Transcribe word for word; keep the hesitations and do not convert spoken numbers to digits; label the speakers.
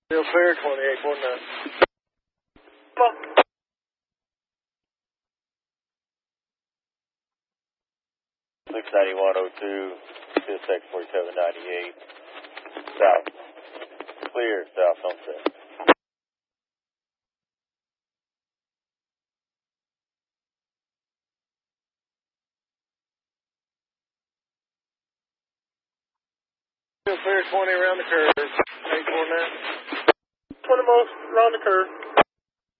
Speaker 1: Still clear, twenty-eight forty-nine.
Speaker 2: Come on.
Speaker 3: six ninety-one oh two, C S X forty-seven ninety-eight, south. Clear, south sunset.
Speaker 1: Still clear, twenty around the curve, eight forty-nine.
Speaker 2: twenty miles around the curve.